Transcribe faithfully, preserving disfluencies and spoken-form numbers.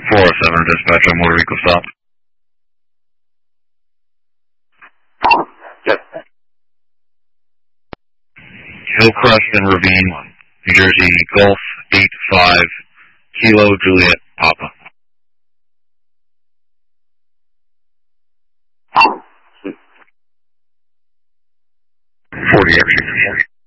four oh seven, dispatch on motor vehicle stop. Yes. Hillcrest and Ravine, New Jersey, Golf eight five, Kilo Juliet Papa. forty actually.